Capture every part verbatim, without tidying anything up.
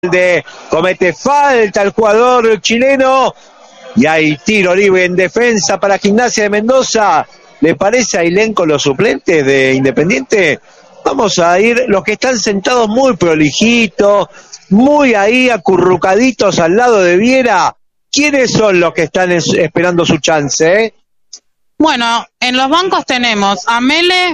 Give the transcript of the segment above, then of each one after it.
de comete falta el jugador chileno y hay tiro libre en defensa para Gimnasia de Mendoza. ¿Le parece a Ailén con los suplentes de Independiente? Vamos a ir, los que están sentados muy prolijitos, muy ahí acurrucaditos al lado de Viera. ¿Quiénes son los que están es, esperando su chance? Eh? Bueno, en los bancos tenemos a Mele,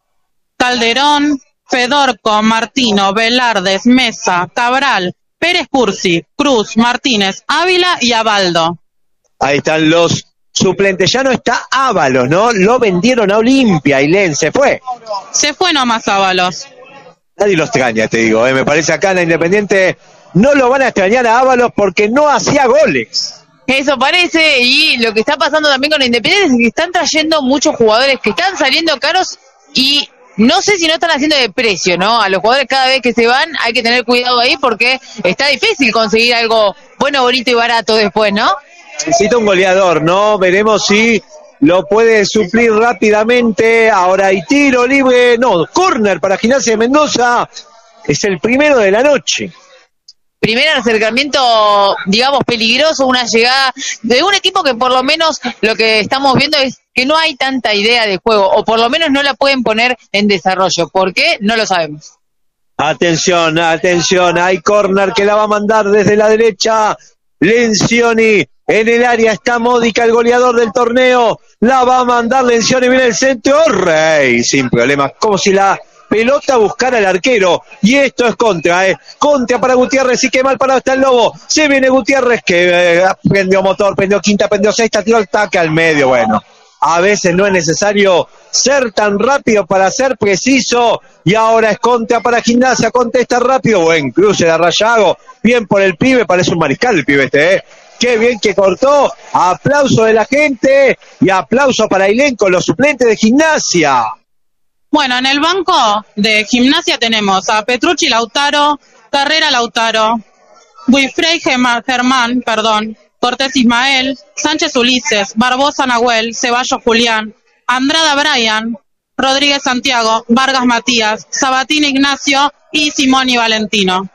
Calderón, Fedorco, Martino, Velardes, Mesa, Cabral, Pérez Cursi, Cruz, Martínez, Ávila y Abaldo. Ahí están los suplentes. Ya no está Ábalos, ¿no? Lo vendieron a Olimpia, Ailén, se fue. Se fue nomás Ábalos. Nadie lo extraña, te digo, ¿eh? Me parece acá en la Independiente no lo van a extrañar a Ábalos porque no hacía goles. Eso parece, y lo que está pasando también con la Independiente es que están trayendo muchos jugadores que están saliendo caros y no sé si no están haciendo de precio, ¿no? A los jugadores cada vez que se van hay que tener cuidado ahí porque está difícil conseguir algo bueno, bonito y barato después, ¿no? Necesita un goleador, ¿no? Veremos si lo puede suplir rápidamente. Ahora hay tiro libre, no, córner para Gimnasia de Mendoza. Es el primero de la noche. Primer acercamiento, digamos, peligroso, una llegada de un equipo que por lo menos lo que estamos viendo es que no hay tanta idea de juego, o por lo menos no la pueden poner en desarrollo. ¿Por qué? No lo sabemos. Atención, atención, hay córner que la va a mandar desde la derecha Lencioni. En el área está Módica, el goleador del torneo. La va a mandar Lencioni, viene el centro. Rey, sin problemas, como si la pelota buscara al arquero. Y esto es contra, eh. Contra para Gutiérrez, y qué mal parado está el Lobo. Se viene Gutiérrez, que eh, prendió motor, prendió quinta, prendió sexta, tiró el taque al medio. Bueno, a veces no es necesario ser tan rápido para ser preciso. Y ahora es contra para Gimnasia, contesta rápido. Buen cruce de Rayago. Bien por el pibe, parece un mariscal el pibe este, eh. Qué bien que cortó. Aplauso de la gente y aplauso para Ailén con los suplentes de Gimnasia. Bueno, en el banco de Gimnasia tenemos a Petrucci Lautaro, Carrera Lautaro, Wilfrey Germán, perdón, Cortés Ismael, Sánchez Ulises, Barbosa Nahuel, Ceballos Julián, Andrada Brian, Rodríguez Santiago, Vargas Matías, Sabatín Ignacio y Simoni Valentino.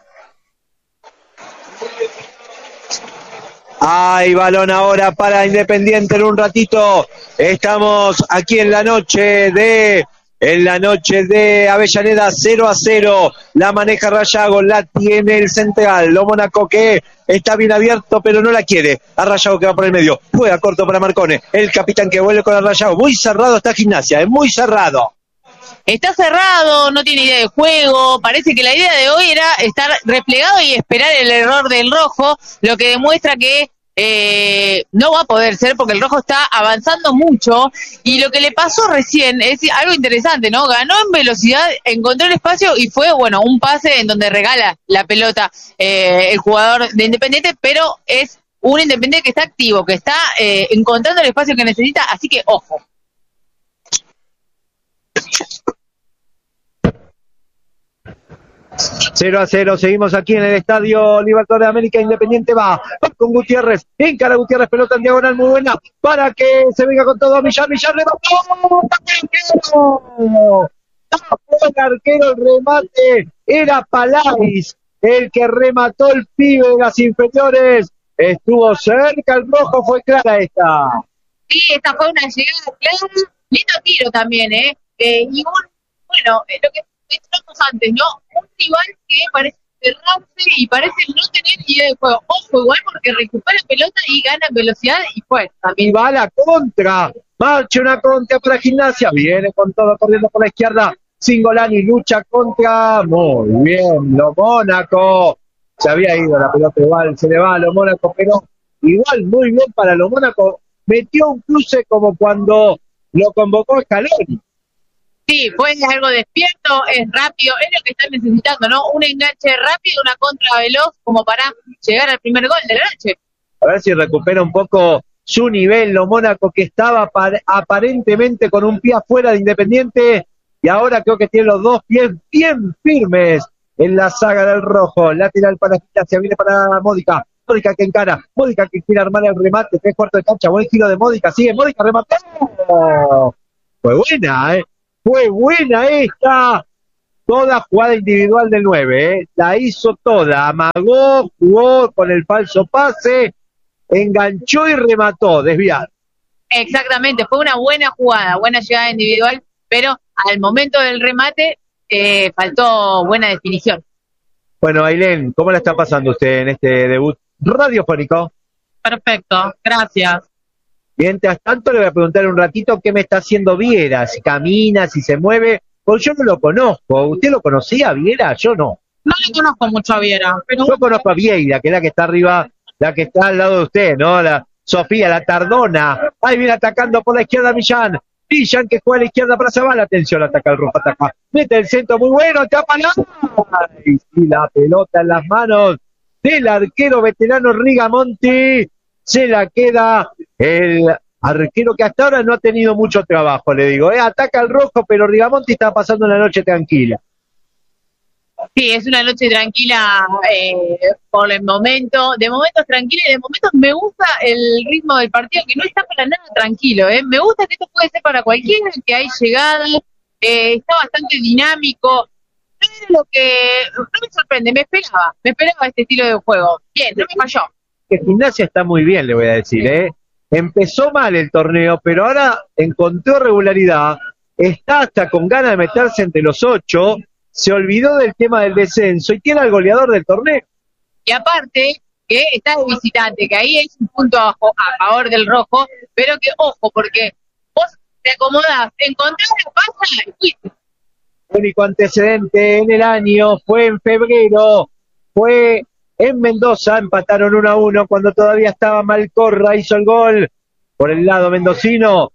Hay balón ahora para Independiente en un ratito. Estamos aquí en la noche de en la noche de Avellaneda, cero a cero. La maneja Rayago, la tiene el central. Lo Mónaco que está bien abierto, pero no la quiere. A Rayago que va por el medio. Juega corto para Marcone. El capitán que vuelve con el Rayago. Muy cerrado está Gimnasia, es muy cerrado. Está cerrado, no tiene idea de juego, parece que la idea de hoy era estar replegado y esperar el error del rojo, lo que demuestra que eh, no va a poder ser porque el rojo está avanzando mucho y lo que le pasó recién es algo interesante, ¿no? Ganó en velocidad, encontró el espacio y fue, bueno, un pase en donde regala la pelota eh, el jugador de Independiente, pero es un Independiente que está activo, que está eh, encontrando el espacio que necesita, así que ojo. cero a cero, seguimos aquí en el Estadio Libertadores de América. Independiente va, va con Gutiérrez, encara Gutiérrez, pelota en diagonal muy buena, para que se venga con todo Millar, Millar le va, ¡oh! ¡Tapó el arquero! El remate era Palais, el que remató el pibe de las inferiores, estuvo cerca el rojo, fue clara esta. Sí, esta fue una llegada clara, lindo tiro también, ¿eh? eh y un, bueno, eh, lo que mencionamos antes, ¿no? Un rival que parece cerrarse y parece no tener idea de juego. Ojo, igual porque recupera la pelota y gana en velocidad y fue también. Y va a la contra, marcha una contra para Gimnasia, viene con todo corriendo por la izquierda, Singolani lucha contra, muy bien, lo Mónaco, se había ido la pelota igual, se le va a lo Mónaco, pero igual muy bien para lo Mónaco, metió un cruce como cuando lo convocó Scaloni. Sí, pues es algo despierto, es rápido, es lo que están necesitando, ¿no? Un enganche rápido, una contra veloz, como para llegar al primer gol de la noche. A ver si recupera un poco su nivel, lo Mónaco, que estaba aparentemente con un pie afuera de Independiente, y ahora creo que tiene los dos pies bien firmes en la saga del rojo. Lateral para Gimnasia, viene para Módica. Módica que encara, Módica que quiere armar el remate, tres cuartos de cancha, buen giro de Módica, sigue Módica, remató. Fue buena, ¿eh? Fue buena esta. Toda jugada individual del nueve, ¿eh? La hizo toda, amagó, jugó con el falso pase, enganchó y remató, desviar. Exactamente, fue una buena jugada, buena llegada individual, pero al momento del remate eh, faltó buena definición. Bueno, Ailén, ¿cómo la está pasando usted en este debut radiofónico? Perfecto, gracias. Mientras tanto le voy a preguntar un ratito qué me está haciendo Viera, si camina, si se mueve, porque yo no lo conozco. ¿Usted lo conocía, Viera? Yo no. No le conozco mucho a Viera, pero... Yo conozco a Vieira, que es la que está arriba, la que está al lado de usted, ¿no? La Sofía, la Tardona. Ahí viene atacando por la izquierda Millán. Millán que juega a la izquierda para Zavala. Atención, ataca el rojo, ataca. Mete el centro muy bueno, tapa la... Y sí, la pelota en las manos del arquero veterano Rigamonti. Se la queda el arquero que hasta ahora no ha tenido mucho trabajo, le digo. ¿eh? Ataca al rojo, pero Rigamonti está pasando una noche tranquila. Sí, es una noche tranquila eh, por el momento, de momentos tranquilos y de momentos me gusta el ritmo del partido, que no está para nada tranquilo, ¿eh? Me gusta que esto puede ser para cualquiera, que hay llegada, eh, está bastante dinámico, pero lo que no me sorprende, me esperaba, me esperaba este estilo de juego, bien, no me falló. Que Gimnasia está muy bien, le voy a decir, ¿eh? Empezó mal el torneo, pero ahora encontró regularidad, está hasta con ganas de meterse entre los ocho, se olvidó del tema del descenso y tiene al goleador del torneo. Y aparte, que está de visitante, que ahí es un punto abajo a favor del rojo, pero que ojo, porque vos te acomodás, encontrás la pasa y fuiste. El único antecedente en el año fue en febrero, fue en Mendoza, empataron uno a uno cuando todavía estaba Malcorra, hizo el gol por el lado mendocino,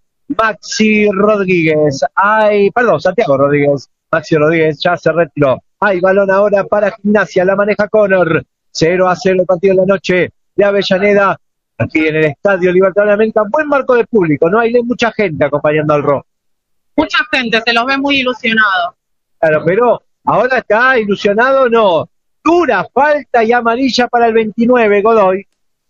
Maxi Rodríguez, ay, perdón, Santiago Rodríguez. Maxi Rodríguez ya se retiró. Hay balón ahora para Gimnasia, la maneja Connor. cero a cero el partido de la noche de Avellaneda. Aquí en el Estadio Libertad de América. Buen marco de público, ¿no? Hay mucha gente acompañando al rojo. Mucha gente, se los ve muy ilusionados. Claro, pero ahora está ilusionado, no. Dura falta y amarilla para el veintinueve, Godoy.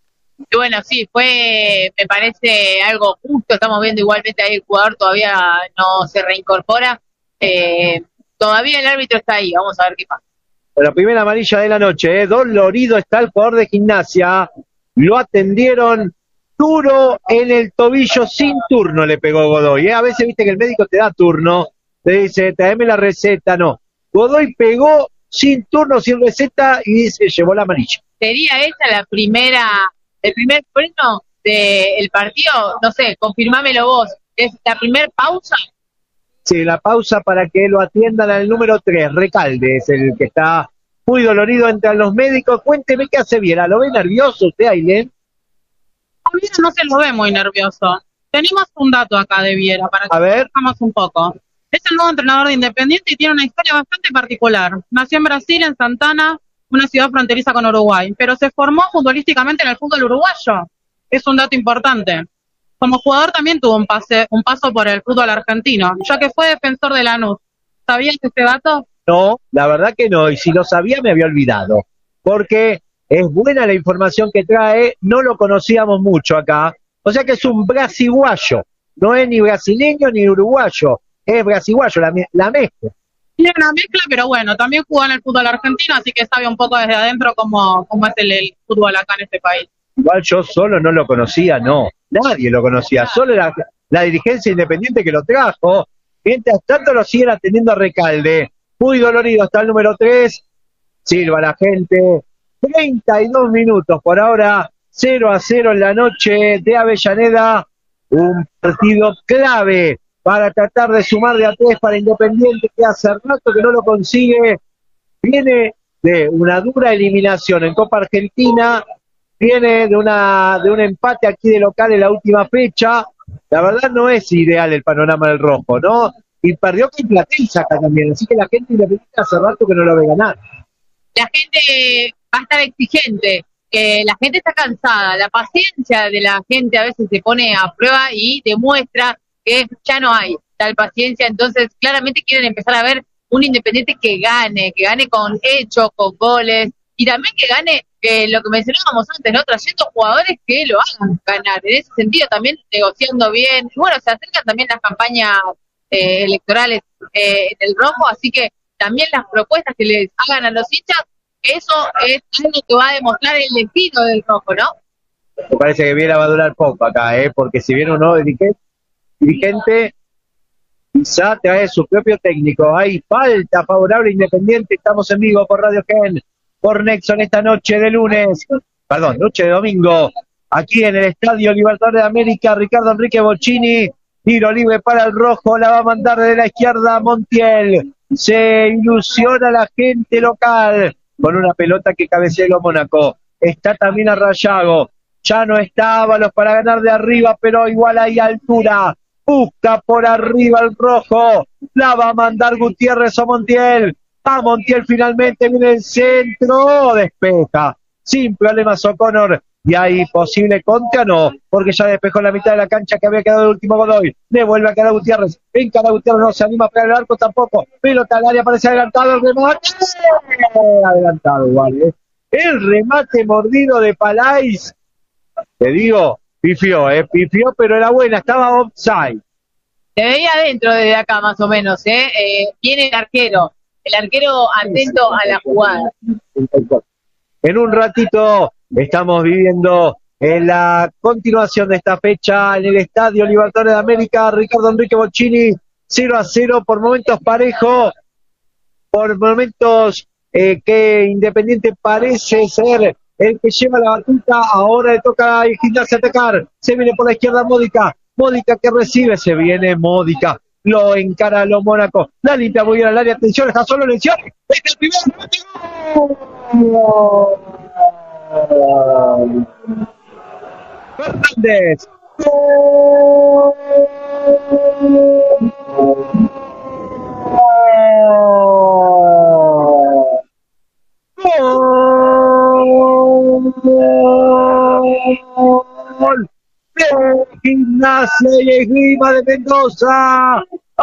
Y bueno, sí, fue, me parece algo justo. Estamos viendo igualmente ahí el jugador todavía no se reincorpora. Eh, todavía el árbitro está ahí, vamos a ver qué pasa. La primera amarilla de la noche, ¿eh? Dolorido está el jugador de Gimnasia, lo atendieron duro en el tobillo, sin turno le pegó Godoy, ¿eh? A veces viste que el médico te da turno, te dice, tráeme la receta, no. Godoy pegó sin turno, sin receta y se llevó la amarilla. ¿Sería esa la primera, el primer freno del partido? No sé, confirmámelo vos, ¿es la primer pausa? Sí, la pausa para que lo atiendan al número tres, Recalde, es el que está muy dolorido entre los médicos. Cuénteme qué hace Viera, ¿lo ve nervioso usted, Ailén? A Viera no se lo ve muy nervioso. Tenemos un dato acá de Viera, para que a ver. veamos un poco. Es el nuevo entrenador de Independiente y tiene una historia bastante particular. Nació en Brasil, en Santana, una ciudad fronteriza con Uruguay, pero se formó futbolísticamente en el fútbol uruguayo. Es un dato importante. Como jugador también tuvo un pase, un paso por el fútbol argentino, ya que fue defensor de Lanús. ¿Sabías este dato? No, la verdad que no, y si lo sabía me había olvidado, porque es buena la información que trae, no lo conocíamos mucho acá, o sea que es un brasiguayo, no es ni brasileño ni uruguayo, es brasiguayo, la, la mezcla. Tiene una mezcla, pero bueno, también jugó en el fútbol argentino, así que sabe un poco desde adentro cómo, cómo es el, el fútbol acá en este país. Igual yo solo no lo conocía, no. Nadie lo conocía, solo la, la dirigencia independiente que lo trajo. Mientras tanto lo siguen atendiendo a Recalde. Muy dolorido está el número tres. Silva la gente. treinta y dos minutos por ahora. cero a cero en la noche de Avellaneda. Un partido clave para tratar de sumar de a tres para Independiente, que hace rato que no lo consigue. Viene de una dura eliminación en Copa Argentina. Viene de una de un empate aquí de local en la última fecha. La verdad no es ideal el panorama del rojo, ¿no? Y perdió con Platense acá también, así que la gente independiente hace rato que no lo ve ganar. La gente va a estar exigente, que la gente está cansada, la paciencia de la gente a veces se pone a prueba y demuestra que ya no hay tal paciencia, entonces claramente quieren empezar a ver un Independiente que gane, que gane con hechos, con goles, y también que gane eh, lo que mencionábamos antes, ¿no? Trayendo jugadores que lo hagan ganar. En ese sentido también negociando bien. Bueno, se acercan también las campañas eh, electorales eh, del rojo, así que también las propuestas que les hagan a los hinchas, eso es algo que va a demostrar el destino del rojo, ¿no? Me parece que Viera va a durar poco acá, ¿eh? Porque si viene un nuevo dirigente, dirigente quizá trae su propio técnico. Hay falta favorable Independiente. Estamos en vivo por Radio Gen, por Nexon esta noche de lunes, perdón, noche de domingo, aquí en el Estadio Libertadores de América. Ricardo Enrique Bocchini, tiro libre para el rojo, la va a mandar de la izquierda Montiel. Se ilusiona la gente local con una pelota que cabeceó Mónaco. Está también Arrayago. Ya no está Ábalos para ganar de arriba, pero igual hay altura. Busca por arriba el rojo. La va a mandar Gutiérrez o Montiel. A Montiel finalmente viene el centro. Despeja. Sin problemas O'Connor. Y hay posible contra, no, porque ya despejó la mitad de la cancha que había quedado el último Godoy. Le vuelve a quedar Gutiérrez. En cada Gutiérrez no se anima a pegar el arco tampoco. Pelota al área, parece adelantado el remate. Adelantado igual, ¿eh? El remate mordido de Palais. Te digo, pifió, ¿eh? Pifió, pero era buena, estaba offside. Se veía adentro desde acá más o menos, ¿eh? eh viene el arquero. El arquero atento a la jugada. En un ratito estamos viviendo en la continuación de esta fecha en el Estadio Libertadores de América. Ricardo Enrique Bocchini, cero a cero, por momentos parejo, por momentos eh, que Independiente parece ser el que lleva la batuta. Ahora le toca a Gimnasia atacar. Se viene por la izquierda Módica. Módica que recibe, se viene Módica. Lo encara a los Mónaco. La limpia muy bien al área. Atención, está solo Lencioni. ¡Es el primer gol! Fernández. ¡Gol! ¡Gol! Gimnasia y Esgrima de Mendoza.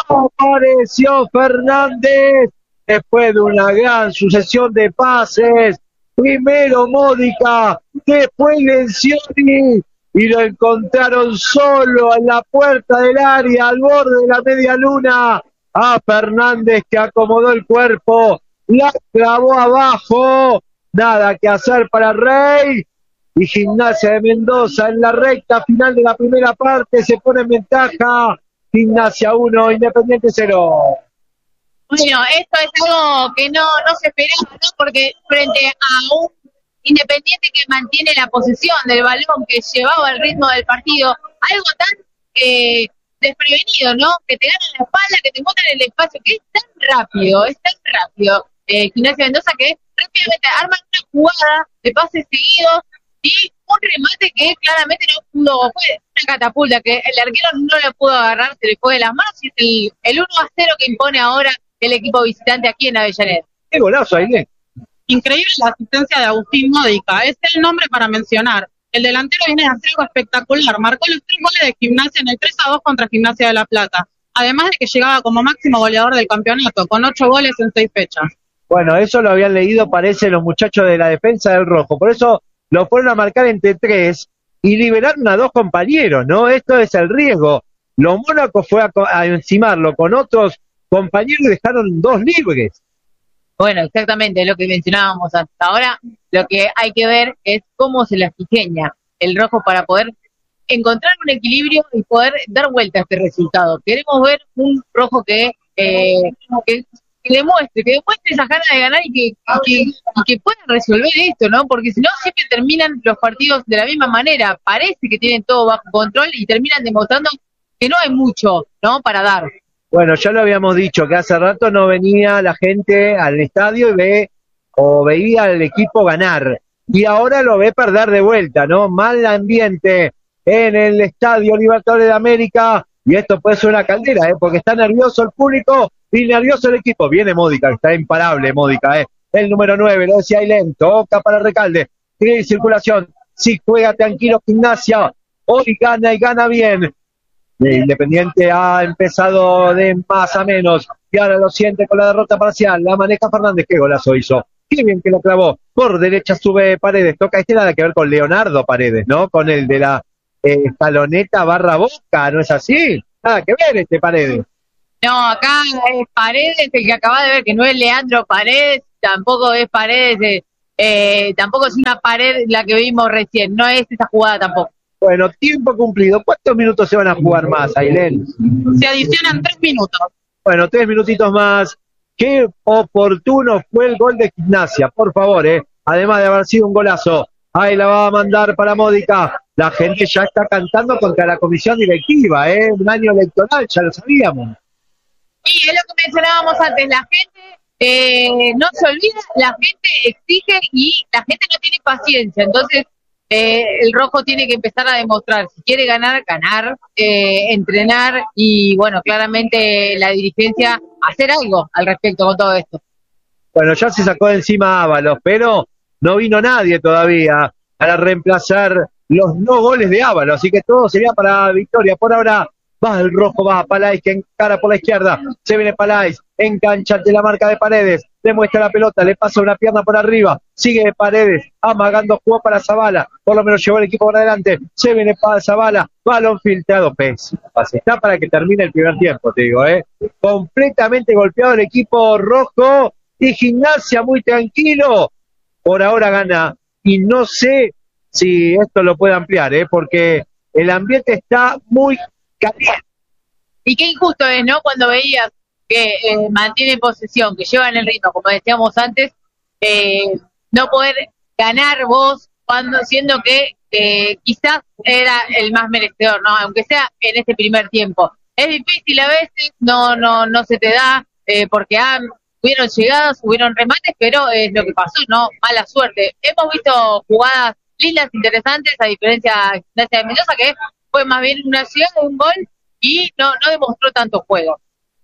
Apareció Fernández después de una gran sucesión de pases. Primero Módica, después Lencioni, y lo encontraron solo en la puerta del área, al borde de la media luna, a Fernández, que acomodó el cuerpo, la clavó abajo. Nada que hacer para Rey. Y Gimnasia de Mendoza en la recta final de la primera parte se pone en ventaja. Gimnasia uno, Independiente cero. Bueno, esto es algo que no, no se esperaba, ¿no? Porque frente a un Independiente que mantiene la posesión del balón, que llevaba el ritmo del partido, algo tan eh, desprevenido, ¿no? Que te ganan la espalda, que te encuentran en el espacio, que es tan rápido, es tan rápido. Eh, Gimnasia de Mendoza que rápidamente arman una jugada de pases seguidos y un remate que claramente no pudo, fue una catapulta que el arquero no le pudo agarrar, se le fue de las manos, y es el, el uno a cero que impone ahora el equipo visitante aquí en Avellaneda. ¡Qué golazo, Ailén! Increíble la asistencia de Agustín Módica, es el nombre para mencionar. El delantero viene a hacer algo espectacular, marcó los tres goles de Gimnasia en el tres a dos contra Gimnasia de La Plata, además de que llegaba como máximo goleador del campeonato, con ocho goles en seis fechas. Bueno, eso lo habían leído, parece, los muchachos de la defensa del Rojo, por eso lo fueron a marcar entre tres y liberaron a dos compañeros, ¿no? Esto es el riesgo. Los Mónaco fue a, a encimarlo con otros compañeros y dejaron dos libres. Bueno, exactamente, lo que mencionábamos hasta ahora. Lo que hay que ver es cómo se las ingenia el Rojo para poder encontrar un equilibrio y poder dar vuelta a este resultado. Queremos ver un Rojo que, eh, que, que demuestre, que demuestre esas ganas de ganar y que, y que, y que pueda resolver esto, ¿no? Porque si no, siempre terminan los partidos de la misma manera. Parece que tienen todo bajo control y terminan demostrando que no hay mucho, ¿no?, para dar. Bueno, ya lo habíamos dicho, que hace rato no venía la gente al estadio y ve o veía al equipo ganar. Y ahora lo ve perder de vuelta, ¿no? Mal ambiente en el Estadio Libertadores de América. Y esto puede ser una caldera, ¿eh? Porque está nervioso el público y nervioso el equipo. Viene Módica, está imparable Módica, ¿eh? El número nueve, lo decía Ailén, toca para Recalde. Tiene circulación, si juega tranquilo Gimnasia, hoy gana y gana bien. El Independiente ha empezado de más a menos y ahora lo siente con la derrota parcial. La maneja Fernández, qué golazo hizo, qué bien que lo clavó. Por derecha sube Paredes, toca este, nada que ver con Leonardo Paredes, ¿no? Con el de la eh, escaloneta barra Boca, ¿no es así? Nada que ver este Paredes. No, acá es Paredes, el que acaba de ver, que no es Leandro Paredes, tampoco es Paredes, eh, eh, tampoco es una pared la que vimos recién, no es esa jugada tampoco. Bueno, tiempo cumplido. ¿Cuántos minutos se van a jugar más, Ailén? Se adicionan tres minutos. Bueno, tres minutitos más. Qué oportuno fue el gol de Gimnasia, por favor, eh. Además de haber sido un golazo. Ahí la va a mandar para Módica. La gente ya está cantando contra la comisión directiva, eh. Un año electoral, ya lo sabíamos. Y es lo que mencionábamos antes, la gente eh, no se olvida, la gente exige y la gente no tiene paciencia, entonces eh, el rojo tiene que empezar a demostrar, si quiere ganar, ganar, eh, entrenar y bueno, claramente la dirigencia hacer algo al respecto con todo esto. Bueno, ya se sacó de encima Ábalos, pero no vino nadie todavía para reemplazar los no goles de Ábalos, así que todo sería para victoria. Por ahora va el rojo, va Palais que encara por la izquierda, se viene Palais, engancha ante la marca de Paredes, le muestra la pelota, le pasa una pierna por arriba, sigue Paredes, amagando, jugó para Zavala, por lo menos llevó el equipo por adelante, se viene para Zavala, balón filtrado, pésimo, está para que termine el primer tiempo, te digo, eh, completamente golpeado el equipo rojo, y Gimnasia muy tranquilo, por ahora gana, y no sé si esto lo puede ampliar, eh, porque el ambiente está muy caliente. Y qué injusto es, ¿no? Cuando veías que eh, mantienen posesión, que llevan el ritmo, como decíamos antes, eh, no poder ganar vos, cuando siendo que eh, quizás era el más merecedor, ¿no? Aunque sea en este primer tiempo. Es difícil a veces, no no no se te da, eh, porque han, hubieron llegadas, hubieron remates, pero es lo que pasó, ¿no? Mala suerte. Hemos visto jugadas lindas, interesantes, a diferencia de esta de Mendoza, que fue más bien una acción, un gol, y no, no demostró tanto juego.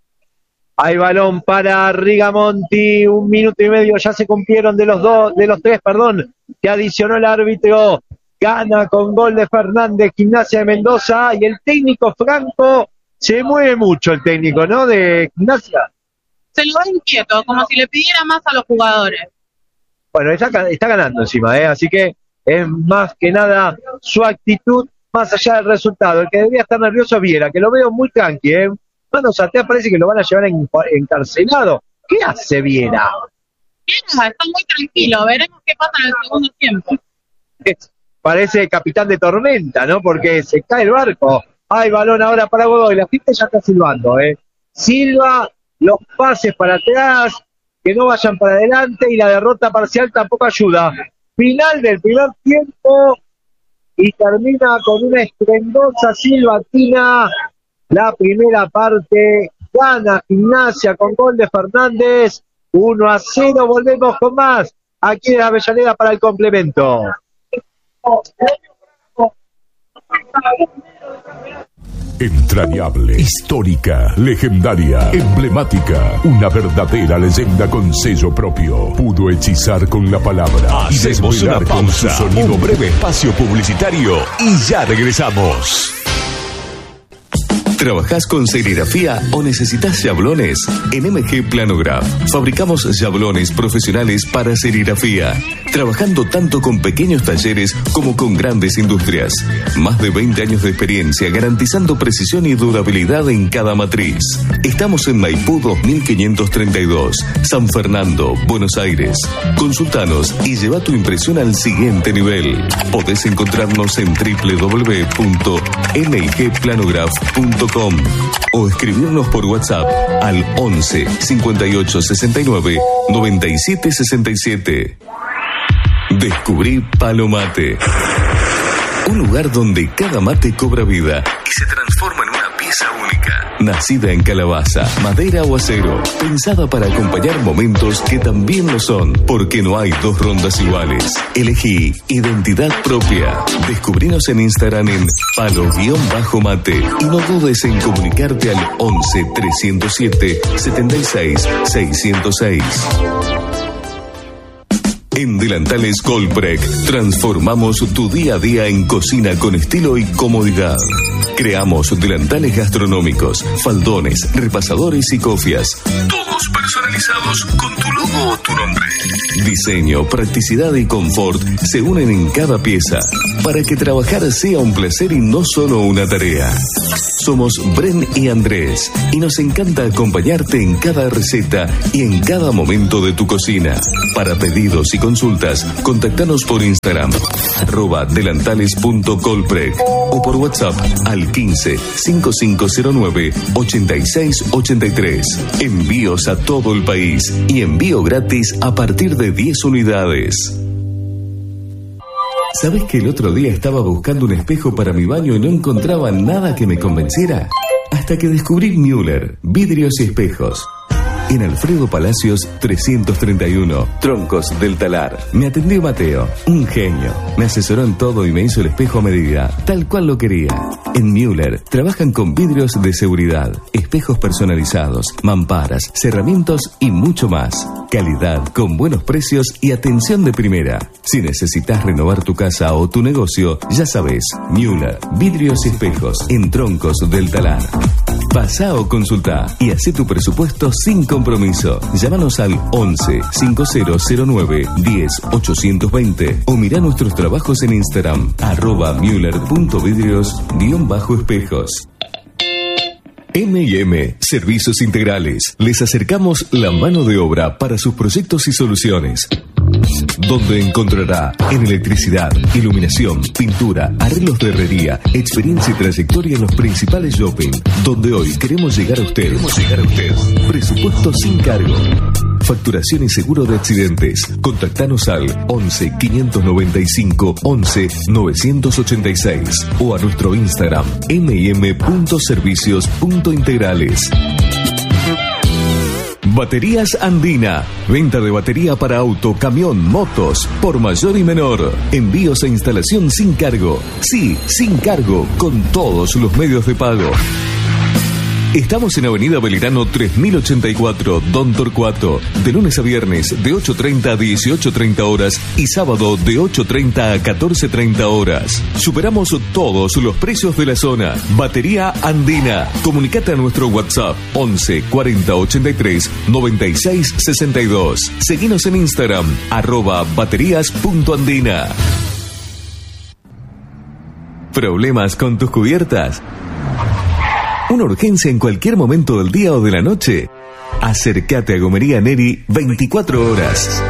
Hay balón para Rigamonti, un minuto y medio ya se cumplieron de los dos, de los tres, perdón, que adicionó el árbitro. Gana con gol de Fernández, Gimnasia de Mendoza, y el técnico Franco, se mueve mucho el técnico, ¿no? De Gimnasia. Se lo ve inquieto, como si le pidiera más a los jugadores. Bueno, está, está ganando encima, ¿eh? Así que es más que nada su actitud, más allá del resultado. El que debería estar nervioso es Viera, que lo veo muy tranqui, ¿eh? Mano Satea parece que lo van a llevar en, encarcelado. ¿Qué hace Viera? Viera está muy tranquilo, veremos qué pasa en el segundo tiempo. Es, parece capitán de tormenta, ¿no? Porque se cae el barco. Hay balón ahora para Godoy, la gente ya está silbando, ¿eh? Silva, los pases para atrás, que no vayan para adelante, y la derrota parcial tampoco ayuda. Final del primer tiempo, y termina con una estruendosa silbatina. La primera parte, gana Gimnasia con gol de Fernández, uno a cero, volvemos con más, aquí en Avellaneda para el complemento. Entrañable, histórica, legendaria, emblemática, una verdadera leyenda con sello propio. Pudo hechizar con la palabra y desvelar con su sonido. Un breve espacio publicitario y ya regresamos. ¿Trabajás con serigrafía o necesitas yablones? En M G Planograph fabricamos yablones profesionales para serigrafía, trabajando tanto con pequeños talleres como con grandes industrias. Más de veinte años de experiencia garantizando precisión y durabilidad en cada matriz. Estamos en Maipú dos mil quinientos treinta y dos, San Fernando, Buenos Aires. Consultanos y lleva tu impresión al siguiente nivel. Podés encontrarnos en doble u doble u doble u punto m g planograph punto com o escribirnos por WhatsApp al once cincuenta y ocho sesenta y nueve noventa y siete sesenta y siete. Descubrí Palo Mate, un lugar donde cada mate cobra vida y se transforma en una pieza única. Nacida en calabaza, madera o acero, pensada para acompañar momentos que también lo son, porque no hay dos rondas iguales. Elegí identidad propia. Descubrinos en Instagram en palo-mate y no dudes en comunicarte al once trescientos siete setenta y seis seiscientos seis. En Delantales Colprec transformamos tu día a día en cocina con estilo y comodidad. Creamos delantales gastronómicos, faldones, repasadores y cofias. Todos espejos personalizados con tu logo o tu nombre. Diseño, practicidad y confort se unen en cada pieza para que trabajar sea un placer y no solo una tarea. Somos Bren y Andrés y nos encanta acompañarte en cada receta y en cada momento de tu cocina. Para pedidos y consultas, contactanos por Instagram, arroba delantales punto colprec o por WhatsApp al quince, cinco cinco cero nueve, ochenta y seis ochenta y tres. Envíos a todo el país y envío gratis a partir de diez unidades. ¿Sabes que el otro día estaba buscando un espejo para mi baño y no encontraba nada que me convenciera? Hasta que descubrí Müller, vidrios y espejos. En Alfredo Palacios trescientos treinta y uno, Troncos del Talar. Me atendió Mateo, un genio. Me asesoró en todo y me hizo el espejo a medida, tal cual lo quería. En Müller trabajan con vidrios de seguridad, espejos personalizados, mamparas, cerramientos y mucho más. Calidad, con buenos precios y atención de primera. Si necesitas renovar tu casa o tu negocio, ya sabes, Müller, vidrios y espejos en Troncos del Talar. Pasá o consultá y hacé tu presupuesto sin compromiso. Llámanos al once, cincuenta cero nueve, diez, ochocientos veinte o mirá nuestros trabajos en Instagram, arroba müller punto vidrios guión bajo espejos. eme y eme Servicios Integrales. Les acercamos la mano de obra para sus proyectos y soluciones, donde encontrará en electricidad, iluminación, pintura, arreglos de herrería, experiencia y trayectoria en los principales shopping, donde hoy queremos llegar a usted. Queremos llegar a usted. Presupuesto sin cargo. Facturación y seguro de accidentes. Contactanos al once, quinientos noventa y cinco, once, novecientos ochenta y seis o a nuestro Instagram eme y eme punto servicios punto integrales. Baterías Andina. Venta de batería para auto, camión, motos, por mayor y menor. Envíos e instalación sin cargo. Sí, sin cargo, con todos los medios de pago. Estamos en Avenida Belgrano tres mil ochenta y cuatro, Don Torcuato, de lunes a viernes de ocho treinta a dieciocho treinta horas y sábado de ocho treinta a catorce treinta horas. Superamos todos los precios de la zona. Batería Andina. Comunicate a nuestro WhatsApp once, cuarenta, ochenta y tres, noventa y seis, sesenta y dos. Seguinos en Instagram, arroba baterías punto andina. ¿Problemas con tus cubiertas? ¿Una urgencia en cualquier momento del día o de la noche? Acércate a Gomería Neri veinticuatro horas.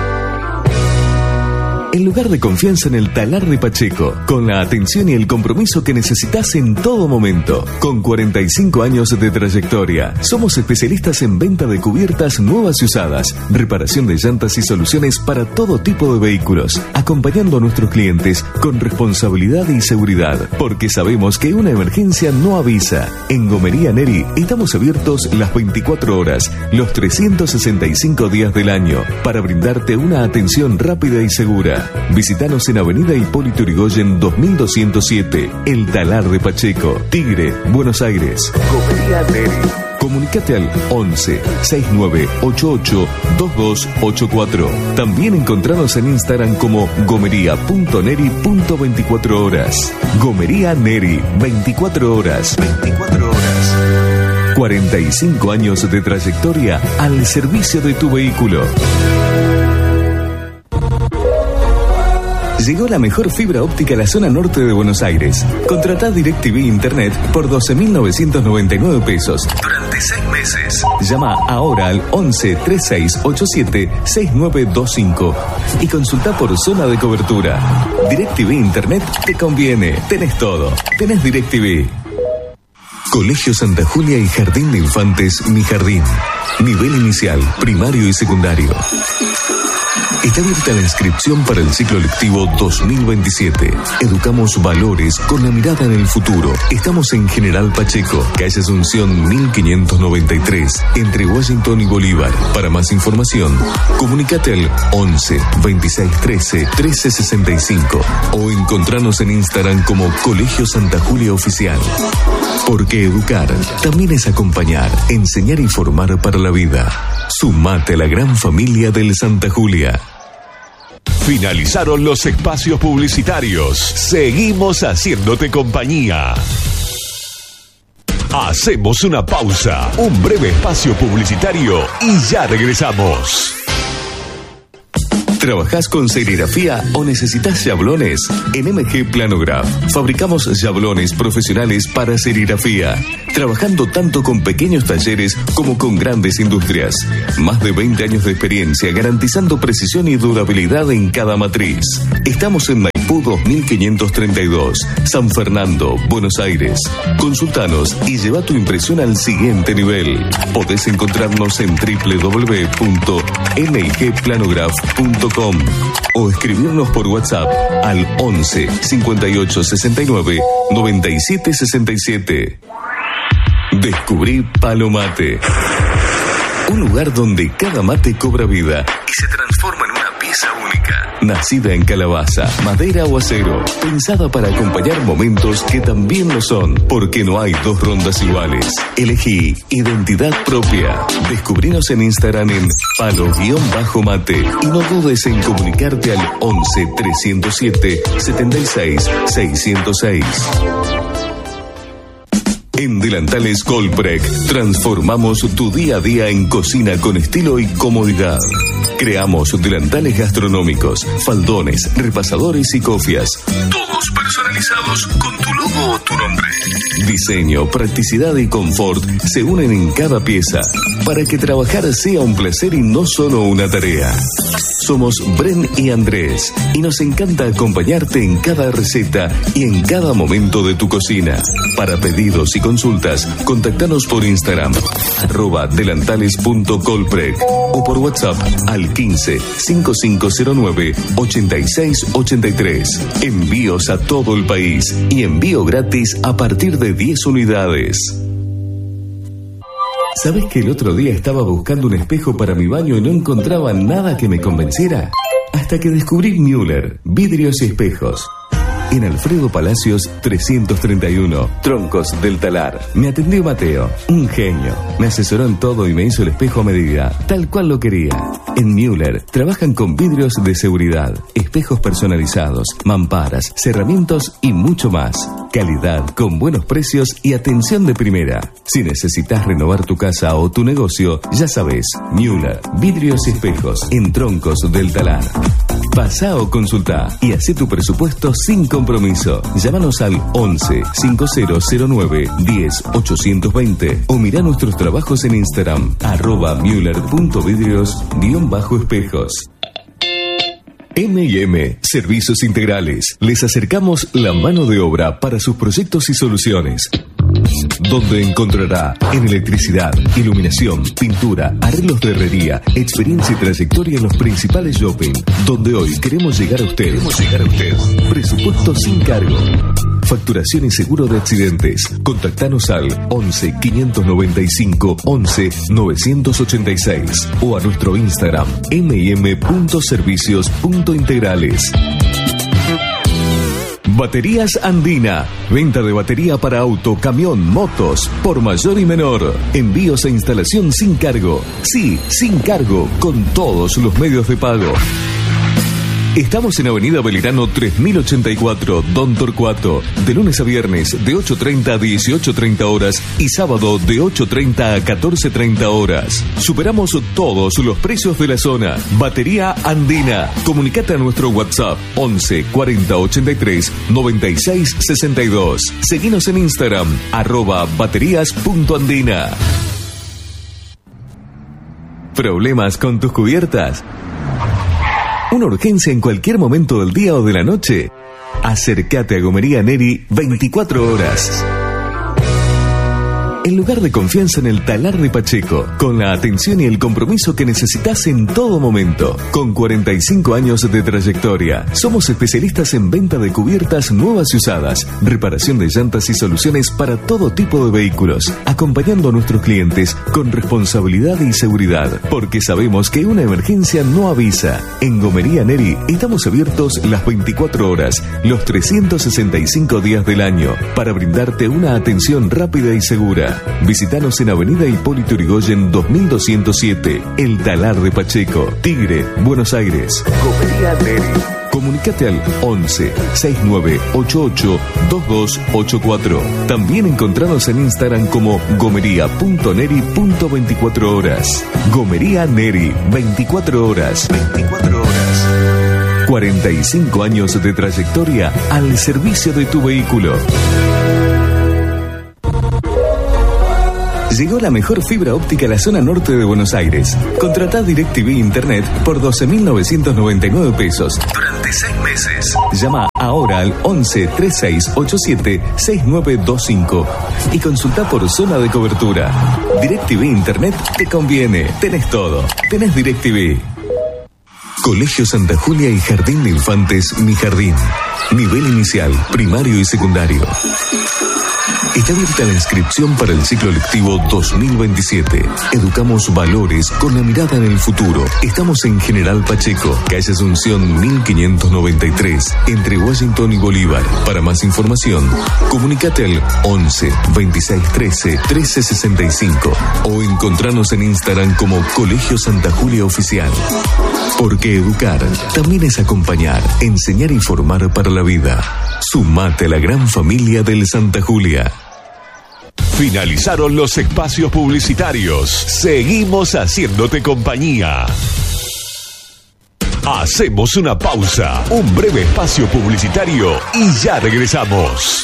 El lugar de confianza en el Talar de Pacheco, con la atención y el compromiso que necesitas en todo momento. Con cuarenta y cinco años de trayectoria, somos especialistas en venta de cubiertas nuevas y usadas, reparación de llantas y soluciones para todo tipo de vehículos, acompañando a nuestros clientes con responsabilidad y seguridad, porque sabemos que una emergencia no avisa. En Gomería Neri estamos abiertos las veinticuatro horas, los trescientos sesenta y cinco días del año, para brindarte una atención rápida y segura. Visítanos en Avenida Hipólito Yrigoyen dos mil doscientos siete, El Talar de Pacheco, Tigre, Buenos Aires. Gomería Neri. Comunicate al once, sesenta y nueve, ochenta y ocho, veintidós ochenta y cuatro. También encontranos en Instagram como gomería punto neri punto veinticuatro horas. Gomería Neri, veinticuatro horas. veinticuatro horas. cuarenta y cinco años de trayectoria al servicio de tu vehículo. Llegó la mejor fibra óptica a la zona norte de Buenos Aires. Contratá DirecTV Internet por doce mil novecientos noventa y nueve pesos durante seis meses. Llama ahora al once, treinta y seis, ochenta y siete, sesenta y nueve veinticinco y consulta por zona de cobertura. DirecTV Internet te conviene. Tenés todo. Tenés DirecTV. Colegio Santa Julia y Jardín de Infantes Mi Jardín. Nivel inicial, primario y secundario. Está abierta la inscripción para el ciclo lectivo dos mil veintisiete. Educamos valores con la mirada en el futuro. Estamos en General Pacheco, calle Asunción mil quinientos noventa y tres, entre Washington y Bolívar. Para más información, comunícate al once, veintiséis, trece, trece sesenta y cinco o encontranos en Instagram como Colegio Santa Julia Oficial. Porque educar también es acompañar, enseñar y formar para la vida. Sumate a la gran familia del Santa Julia. Finalizaron los espacios publicitarios. Seguimos haciéndote compañía. Hacemos una pausa, un breve espacio publicitario y ya regresamos. ¿Trabajás con serigrafía o necesitas yablones? En M G Planograph fabricamos yablones profesionales para serigrafía, trabajando tanto con pequeños talleres como con grandes industrias. Más de veinte años de experiencia garantizando precisión y durabilidad en cada matriz. Estamos en Maipú dos mil quinientos treinta y dos, San Fernando, Buenos Aires. Consultanos y lleva tu impresión al siguiente nivel. Podés encontrarnos en doble u doble u doble u punto m g planograph punto com o escribirnos por WhatsApp al once cincuenta y ocho sesenta y nueve noventa y siete sesenta y siete. Descubrí Palo Mate, un lugar donde cada mate cobra vida y se transforma en una pieza única. Nacida en calabaza, madera o acero, pensada para acompañar momentos que también lo son, porque no hay dos rondas iguales. Elegí identidad propia. Descubrinos en Instagram en palo-mate y no dudes en comunicarte al once trescientos siete setenta y seis seiscientos seis. En Delantales Colbrec transformamos tu día a día en cocina con estilo y comodidad. Creamos delantales gastronómicos, faldones, repasadores y cofias. Todos personalizados con tu logo o tu nombre. Diseño, practicidad y confort se unen en cada pieza para que trabajar sea un placer y no solo una tarea. Somos Bren y Andrés y nos encanta acompañarte en cada receta y en cada momento de tu cocina. Para pedidos y consultas, contactanos por Instagram, arroba delantales punto colbrec o por WhatsApp al quince cinco cinco cero nueve ochenta y seis ochenta y tres. Envíos a todo el país y envío gratis a partir de diez unidades. ¿Sabes que el otro día estaba buscando un espejo para mi baño y no encontraba nada que me convenciera? Hasta que descubrí Müller, vidrios y espejos. En Alfredo Palacios trescientos treinta y uno, Troncos del Talar. Me atendió Mateo, un genio. Me asesoró en todo y me hizo el espejo a medida, tal cual lo quería. En Müller trabajan con vidrios de seguridad, espejos personalizados, mamparas, cerramientos y mucho más. Calidad, con buenos precios y atención de primera. Si necesitas renovar tu casa o tu negocio, ya sabes, Müller, vidrios y espejos en Troncos del Talar. Pasá o consultá y hacé tu presupuesto sin compromiso. Llámanos al once cincuenta cero nueve diez ochocientos veinte o mirá nuestros trabajos en Instagram, arroba müller punto vidrios guión bajo espejos. M y M Servicios Integrales. Les acercamos la mano de obra para sus proyectos y soluciones, donde encontrará en electricidad, iluminación, pintura, arreglos de herrería, experiencia y trayectoria en los principales shopping, donde hoy queremos llegar a usted. Queremos llegar a usted. Presupuesto sin cargo. Facturación y seguro de accidentes. Contactanos al once quinientos noventa y cinco once novecientos ochenta y seis o a nuestro Instagram m y m punto servicios punto integrales. Baterías Andina. Venta de batería para auto, camión, motos, por mayor y menor. Envíos e instalación sin cargo. Sí, sin cargo, con todos los medios de pago. Estamos en Avenida Belgrano tres mil ochenta y cuatro, Don Torcuato, de lunes a viernes de ocho treinta a dieciocho treinta horas y sábado de ocho treinta a catorce treinta horas. Superamos todos los precios de la zona. Batería Andina. Comunicate a nuestro WhatsApp once cuarenta ochenta y tres noventa y seis sesenta y dos. Seguinos en Instagram, arroba baterías punto andina. ¿Problemas con tus cubiertas? ¿Una urgencia en cualquier momento del día o de la noche? Acércate a Gomería Neri veinticuatro horas. El lugar de confianza en el Talar de Pacheco, con la atención y el compromiso que necesitas en todo momento. Con cuarenta y cinco años de trayectoria, somos especialistas en venta de cubiertas nuevas y usadas, reparación de llantas y soluciones para todo tipo de vehículos, acompañando a nuestros clientes con responsabilidad y seguridad, porque sabemos que una emergencia no avisa. En Gomería Neri estamos abiertos las veinticuatro horas, los trescientos sesenta y cinco días del año, para brindarte una atención rápida y segura. Visítanos en Avenida Hipólito Yrigoyen dos mil doscientos siete, El Talar de Pacheco, Tigre, Buenos Aires. Gomería Neri. Comunicate al once sesenta y nueve ochenta y ocho veintidós ochenta y cuatro. También encontranos en Instagram como gomería punto neri punto veinticuatro horas. Gomería Neri, veinticuatro horas. veinticuatro horas. cuarenta y cinco años de trayectoria al servicio de tu vehículo. Llegó la mejor fibra óptica a la zona norte de Buenos Aires. Contratá DirecTV Internet por doce mil novecientos noventa y nueve pesos durante seis meses. Llama ahora al once treinta y seis ochenta y siete sesenta y nueve veinticinco y consulta por zona de cobertura. DirecTV Internet te conviene. Tenés todo. Tenés DirecTV. Colegio Santa Julia y Jardín de Infantes Mi Jardín. Nivel inicial, primario y secundario. Está abierta la inscripción para el ciclo lectivo dos mil veintisiete. Educamos valores con la mirada en el futuro. Estamos en General Pacheco, calle Asunción mil quinientos noventa y tres, entre Washington y Bolívar. Para más información, comunícate al once veintiséis trece trece sesenta y cinco o encontranos en Instagram como Colegio Santa Julia Oficial. Porque educar también es acompañar, enseñar y formar para la vida. Sumate a la gran familia del Santa Julia. Finalizaron los espacios publicitarios. Seguimos haciéndote compañía. Hacemos una pausa, un breve espacio publicitario y ya regresamos.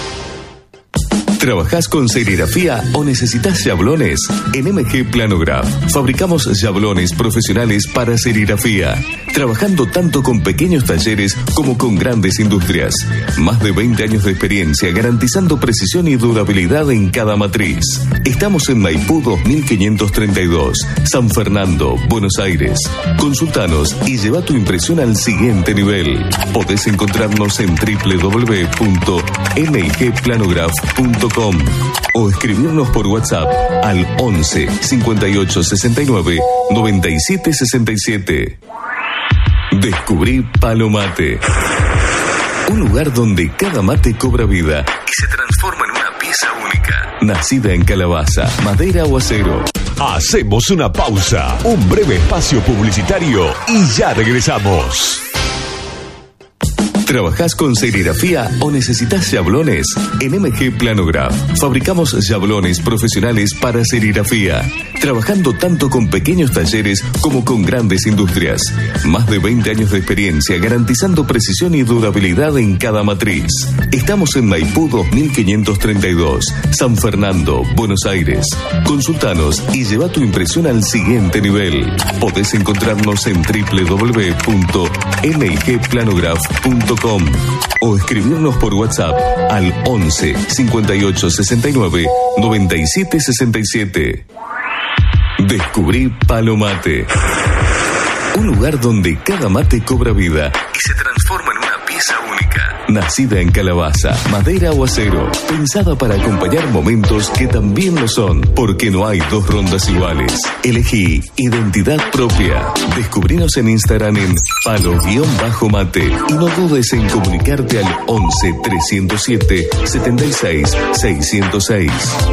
¿Trabajás con serigrafía o necesitas yablones? En M G Planograph fabricamos yablones profesionales para serigrafía, trabajando tanto con pequeños talleres como con grandes industrias. Más de veinte años de experiencia garantizando precisión y durabilidad en cada matriz. Estamos en Maipú dos mil quinientos treinta y dos, San Fernando, Buenos Aires. Consultanos y lleva tu impresión al siguiente nivel. Podés encontrarnos en doble u doble u doble u punto m g planograph punto com o escribirnos por WhatsApp al once cincuenta y ocho sesenta y nueve noventa y siete sesenta y siete. Descubrí Palo Mate, un lugar donde cada mate cobra vida y se transforma en una pieza única, nacida en calabaza, madera o acero. Hacemos una pausa, un breve espacio publicitario y ya regresamos. ¿Trabajás con serigrafía o necesitas yablones? En M G Planograph fabricamos yablones profesionales para serigrafía, trabajando tanto con pequeños talleres como con grandes industrias. Más de veinte años de experiencia garantizando precisión y durabilidad en cada matriz. Estamos en Maipú dos mil quinientos treinta y dos, San Fernando, Buenos Aires. Consultanos y lleva tu impresión al siguiente nivel. Podés encontrarnos en doble u doble u doble u punto m g planograph punto com o escribirnos por WhatsApp al once cincuenta y ocho sesenta y nueve noventa y siete sesenta y siete. Descubrí Palo Mate, un lugar donde cada mate cobra vida y se transforma en una pieza única, nacida en calabaza, madera o acero, pensada para acompañar momentos que también lo son, porque no hay dos rondas iguales. Elegí identidad propia. Descubrinos en Instagram en palo-mate y no dudes en comunicarte al once trescientos siete setenta y seis seiscientos seis.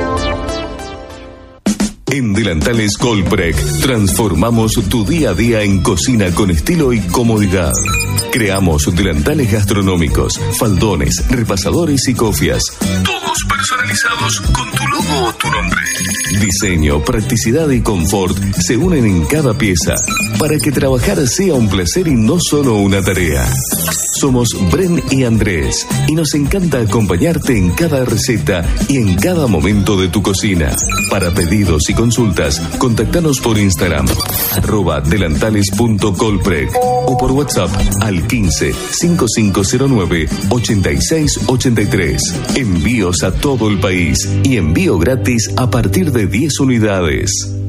En Delantales Colprec transformamos tu día a día en cocina con estilo y comodidad. Creamos delantales gastronómicos, faldones, repasadores y cofias. Todos personalizados con tu logo o tu nombre. Diseño, practicidad y confort se unen en cada pieza para que trabajar sea un placer y no solo una tarea. Somos Bren y Andrés y nos encanta acompañarte en cada receta y en cada momento de tu cocina. Para pedidos y consultas, contactanos por Instagram, arroba delantales punto colprec o por WhatsApp al quince cinco cinco cero nueve ochenta y seis ochenta y tres. Envíos a todo el país y envío gratis a partir de diez unidades.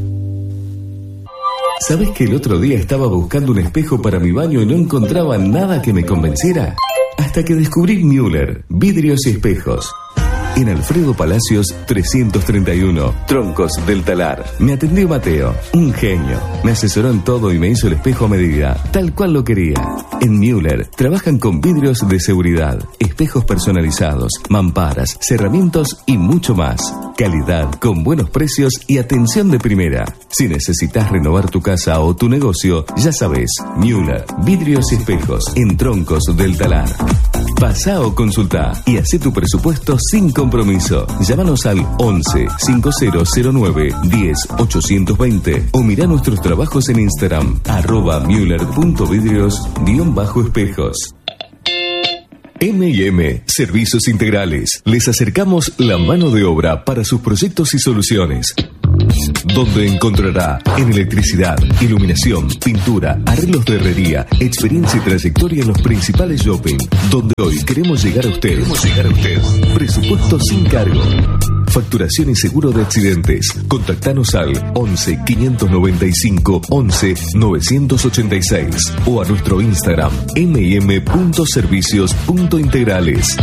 ¿Sabes que el otro día estaba buscando un espejo para mi baño y no encontraba nada que me convenciera? Hasta que descubrí Müller, vidrios y espejos. en Alfredo Palacios trescientos treinta y uno, Troncos del Talar. Me atendió Mateo, un genio. Me asesoró en todo y me hizo el espejo a medida, tal cual lo quería. En Müller trabajan con vidrios de seguridad, espejos personalizados, mamparas, cerramientos y mucho más. Calidad con buenos precios y atención de primera. Si necesitas renovar tu casa o tu negocio, ya sabes, Müller, vidrios y espejos en Troncos del Talar. Pasá o consultá y hacé tu presupuesto sin compromiso. Llámanos al once, cincuenta cero nueve, diez, ochocientos veinte o mirá nuestros trabajos en Instagram, arroba Müller.vidrios guión bajo espejos. eme y eme Servicios Integrales. Les acercamos la mano de obra para sus proyectos y soluciones, donde encontrará en electricidad, iluminación, pintura, arreglos de herrería, experiencia y trayectoria en los principales shopping, donde hoy queremos llegar a usted. Queremos llegar a usted. Presupuesto sin cargo. Facturación y seguro de accidentes. Contactanos al once, quinientos noventa y cinco, once, novecientos ochenta y seis o a nuestro Instagram eme y eme punto servicios punto integrales.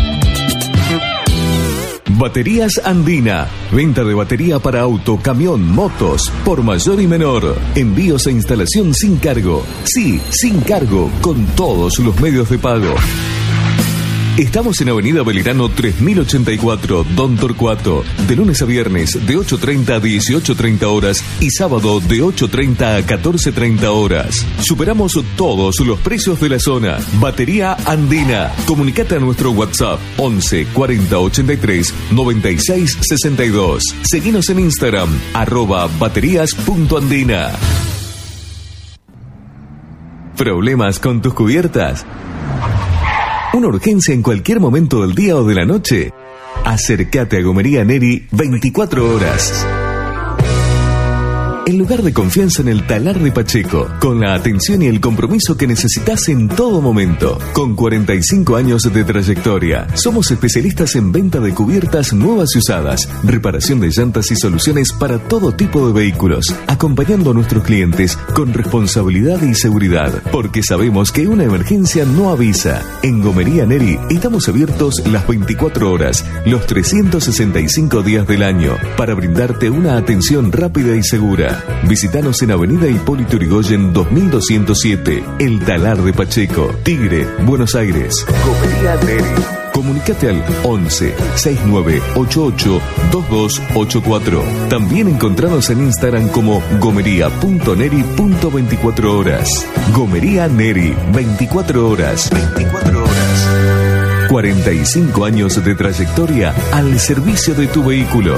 Baterías Andina. Venta de batería para auto, camión, motos, por mayor y menor. Envíos e instalación sin cargo. Sí, sin cargo, con todos los medios de pago. Estamos en Avenida Belgrano tres mil ochenta y cuatro, Don Torcuato, de lunes a viernes de ocho treinta a dieciocho treinta horas y sábado de ocho treinta a catorce treinta horas. Superamos todos los precios de la zona. Batería Andina. Comunicate a nuestro WhatsApp once, cuarenta, ochenta y tres, noventa y seis, sesenta y dos. Seguinos en Instagram, arroba baterías.andina. ¿Problemas con tus cubiertas? ¿Una urgencia en cualquier momento del día o de la noche? Acércate a Gomería Neri veinticuatro horas. El lugar de confianza en el Talar de Pacheco, con la atención y el compromiso que necesitas en todo momento. Con cuarenta y cinco años de trayectoria, somos especialistas en venta de cubiertas nuevas y usadas, reparación de llantas y soluciones para todo tipo de vehículos, acompañando a nuestros clientes con responsabilidad y seguridad, porque sabemos que una emergencia no avisa. En Gomería Neri estamos abiertos las veinticuatro horas, los trescientos sesenta y cinco días del año, para brindarte una atención rápida y segura. Visítanos en Avenida Hipólito Yrigoyen dos mil doscientos siete, El Talar de Pacheco, Tigre, Buenos Aires. Gomería Neri. Comunicate al once, sesenta y nueve, ochenta y ocho, veintidós ochenta y cuatro. También encontranos en Instagram como gomería punto neri punto veinticuatro horas. Gomería Neri, veinticuatro horas. veinticuatro horas. cuarenta y cinco años de trayectoria al servicio de tu vehículo.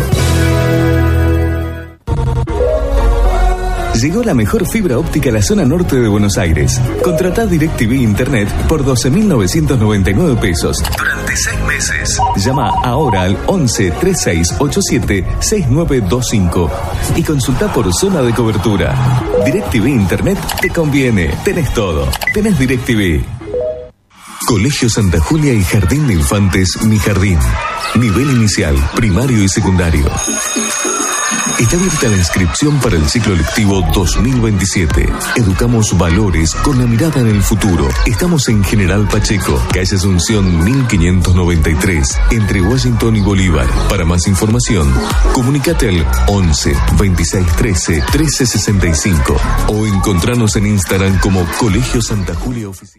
Llegó la mejor fibra óptica a la zona norte de Buenos Aires. Contratá DirecTV Internet por doce mil novecientos noventa y nueve pesos durante seis meses. Llama ahora al once, treinta y seis, ochenta y siete, sesenta y nueve veinticinco y consulta por zona de cobertura. DirecTV Internet te conviene. Tenés todo. Tenés DirecTV. Colegio Santa Julia y Jardín de Infantes Mi Jardín. Nivel inicial, primario y secundario. Está abierta la inscripción para el ciclo lectivo dos mil veintisiete. Educamos valores con la mirada en el futuro. Estamos en General Pacheco, calle Asunción mil quinientos noventa y tres, entre Washington y Bolívar. Para más información, comunícate al once, veintiséis, trece, trece sesenta y cinco o encontranos en Instagram como Colegio Santa Julia Oficial.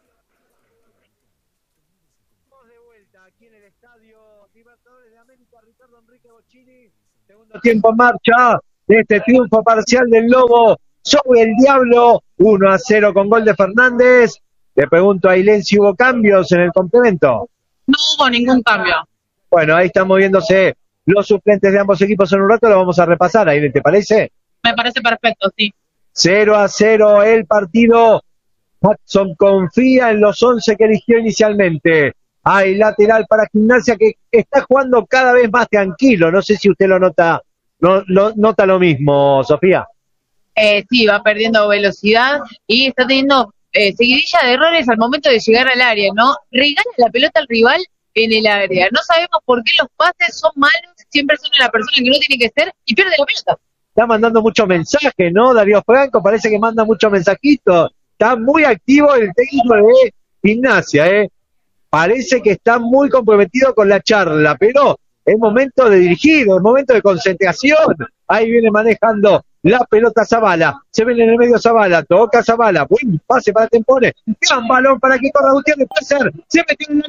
Tiempo en marcha de este triunfo parcial del Lobo sobre el Diablo, uno a cero con gol de Fernández. Le pregunto a Ailén si hubo cambios en el complemento. No hubo ningún cambio. Bueno, ahí están moviéndose los suplentes de ambos equipos en un rato, lo vamos a repasar. Ailén, ¿te parece? Me parece perfecto, sí. cero a cero el partido. Hudson confía en los once que eligió inicialmente. Hay lateral para Gimnasia que está jugando cada vez más tranquilo. No sé si usted lo nota, no, lo, nota lo mismo, Sofía. Eh, sí, va perdiendo velocidad y está teniendo eh, seguidilla de errores al momento de llegar al área, ¿no? Regala la pelota al rival en el área. No sabemos por qué los pases son malos, siempre son de la persona que no tiene que ser y pierde la pelota. Está mandando muchos mensajes, ¿no? Darío Franco parece que manda muchos mensajitos. Está muy activo el técnico de Gimnasia, ¿eh? Parece que está muy comprometido con la charla, pero Es momento de dirigir, es momento de concentración. Ahí viene manejando la pelota Zavala. Se viene en el medio Zavala. Toca Zavala. Buen pase para Tempone. Gran balón para que corra Gutiérrez. Puede ser. Se metió en el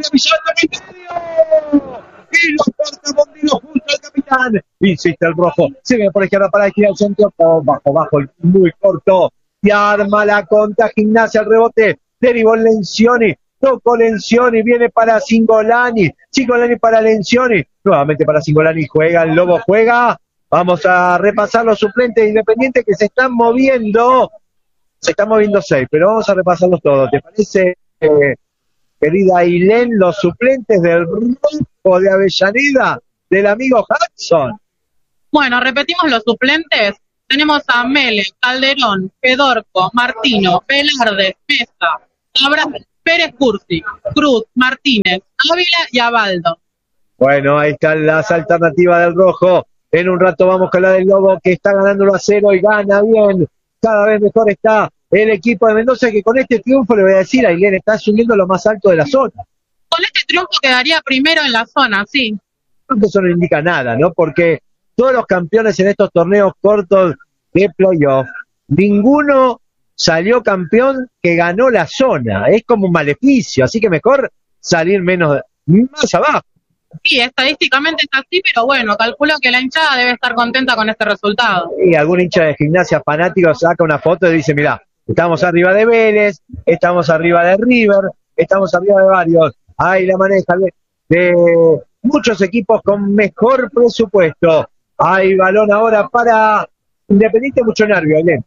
medio. Y lo corta Bondino justo al capitán. Insiste el rojo. Se viene por izquierda para girar al centro. Oh, bajo, bajo. Muy corto. Y arma la contra Gimnasia. El rebote. Derivó Lencioni. Tocó Lencioni. Viene para Cingolani. Cingolani para Lencioni. Nuevamente para Cingolani. Juega. El Lobo juega. Vamos a repasar los suplentes Independientes que se están moviendo. Se están moviendo seis, pero vamos a repasarlos todos. ¿Te parece, eh, querida Ailén, los suplentes del Rojo de Avellaneda, del amigo Hudson? Bueno, repetimos los suplentes. Tenemos a Mele, Calderón, Fedorco, Martino, Velarde, Mesa, Cabral, Pérez Cursi, Cruz, Martínez, Ávila y Abaldo. Bueno, ahí están las alternativas del Rojo. En un rato vamos con la del Lobo, que está ganando uno a cero y gana bien. Cada vez mejor está el equipo de Mendoza, que con este triunfo, le voy a decir, Ailén, está subiendo lo más alto de la zona. Con este triunfo quedaría primero en la zona, sí. Creo que eso no indica nada, ¿no? Porque todos los campeones en estos torneos cortos de playoff, ninguno salió campeón que ganó la zona. Es como un maleficio, así que mejor salir menos, más abajo. Sí, estadísticamente es así, pero bueno, calculo que la hinchada debe estar contenta con este resultado. Y algún hincha de Gimnasia fanático saca una foto y dice, mirá, estamos arriba de Vélez, estamos arriba de River, estamos arriba de varios. Ahí la maneja de, de muchos equipos con mejor presupuesto. Hay balón ahora para Independiente, mucho nervio, Ailén.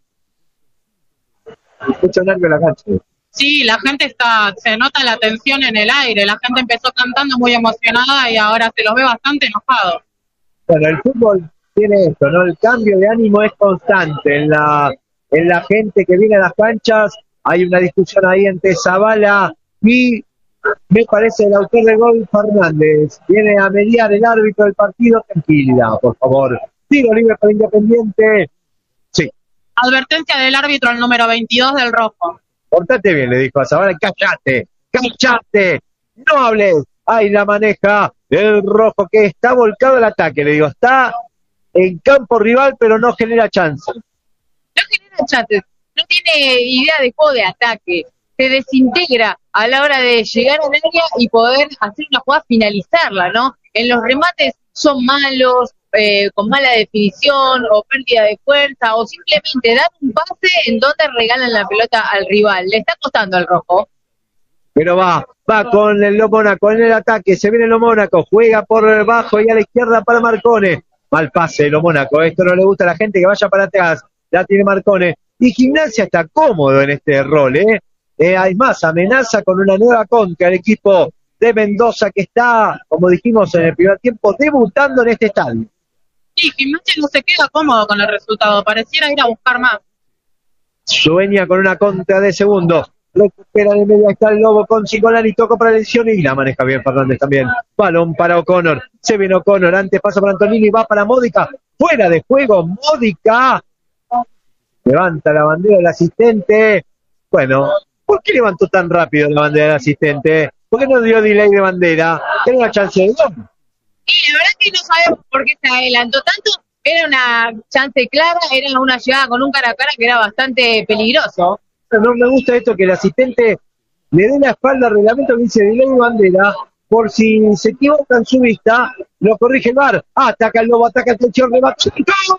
Mucho nervio en la cancha. Sí, la gente está, se nota la tensión en el aire, la gente empezó cantando muy emocionada y ahora se los ve bastante enojados. Bueno, el fútbol tiene esto, ¿no? El cambio de ánimo es constante en la, en la gente que viene a las canchas. Hay una discusión ahí entre Zavala y, me parece, el autor del gol, Fernández. Viene a mediar el árbitro del partido. Tranquilidad, por favor. Tiro libre para Independiente. Sí. Advertencia del árbitro al número veintidós del Rojo. Portate bien, le dijo a Zavala, cállate, cállate, no hables. Ahí la maneja el Rojo, que está volcado al ataque, le digo, está en campo rival, pero no genera chance. No genera chances, no tiene idea de juego de ataque, se desintegra a la hora de llegar al área y poder hacer una jugada, finalizarla, ¿no? En los remates son malos, Eh, con mala definición o pérdida de fuerza o simplemente dan un pase en donde regalan la pelota al rival. Le está costando al Rojo. Pero va, va con el Lo Mónaco en el ataque, se viene Lo Mónaco, juega por bajo y a la izquierda para Marcone. Mal pase Lo Mónaco, esto no le gusta a la gente, que vaya para atrás, la tiene Marcone. Y Gimnasia está cómodo en este rol, ¿eh? eh hay más, amenaza con una nueva contra el equipo de Mendoza, que está, como dijimos en el primer tiempo, debutando en este estadio. Sí, Gimnasia no se queda cómodo con el resultado, pareciera ir a buscar más. Sueña con una contra de segundo. Recupera de media, está el Lobo con Cingolani, toca para Lencioni y la maneja bien Fernández también. Balón para O'Connor. Se viene O'Connor, antes pasa para Antonini, va para Módica. Fuera de juego, Módica. Levanta la bandera del asistente. Bueno, ¿por qué levantó tan rápido la bandera del asistente? ¿Por qué no dio delay de bandera? Tiene una chance de gol. Y la verdad que no sabemos por qué se adelantó tanto. Era una chance clara, era una llegada con un cara a cara que era bastante peligroso. No me gusta esto, que el asistente le dé la espalda al reglamento que dice delay de bandera, por si se equivoca en su vista, lo corrige el V A R. Ah, ataca el Lobo, ataca atención, remate.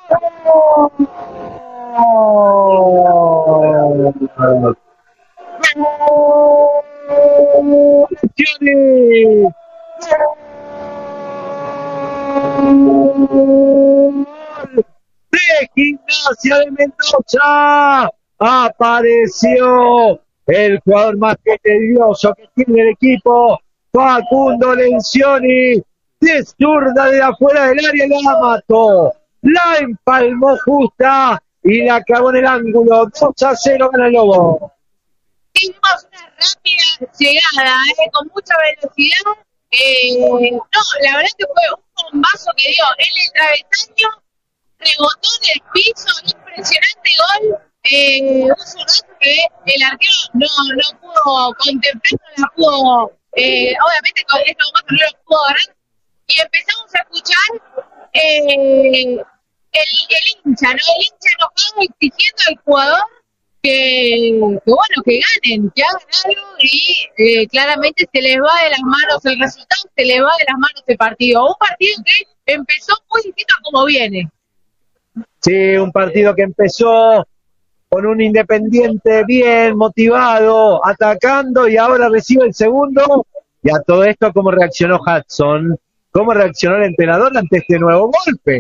De Gimnasia de Mendoza apareció el jugador más que tedioso que tiene el equipo, Facundo Lencioni, de zurda de afuera del área, la mató, la empalmó justa y la clavó en el ángulo. Dos a cero gana el Lobo. Tuvimos una rápida llegada, ¿eh? Con mucha velocidad. Eh, no, la verdad que fue un bombazo que dio en el travesaño, rebotó en el piso, impresionante gol. Eh, un zurdazo que el arquero no, no pudo contemplar, no la pudo, eh, obviamente con este bombazo no lo pudo ganar, y empezamos a escuchar eh, el, el hincha, ¿no? El hincha enojado exigiendo al jugador que, que bueno, que ganen, que hagan algo y eh, claramente se les va de las manos el resultado, se les va de las manos el partido. Un partido que empezó muy distinto a como viene. Sí, un partido que empezó con un Independiente bien motivado, atacando, y ahora recibe el segundo. Y a todo esto, ¿cómo reaccionó Hudson? ¿Cómo reaccionó el entrenador ante este nuevo golpe?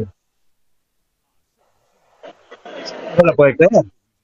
No lo puede creer.